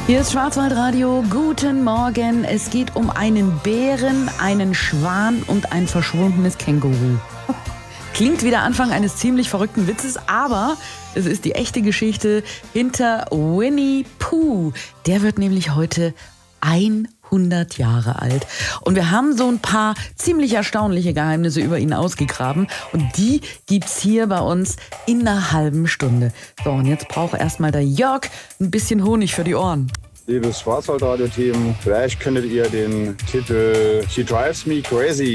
Hier ist Schwarzwaldradio. Guten Morgen. Es geht um einen Bären, einen Schwan und ein verschwundenes Känguru. Klingt wie der Anfang eines ziemlich verrückten Witzes, aber es ist die echte Geschichte hinter Winnie Pooh. Der wird nämlich heute 100 Jahre alt. Und wir haben so ein paar ziemlich erstaunliche Geheimnisse über ihn ausgegraben. Und die gibt's hier bei uns in einer halben Stunde. So, und jetzt braucht erstmal der Jörg ein bisschen Honig für die Ohren. Liebes Schwarzwaldradio-Team, vielleicht könntet ihr den Titel She Drives Me Crazy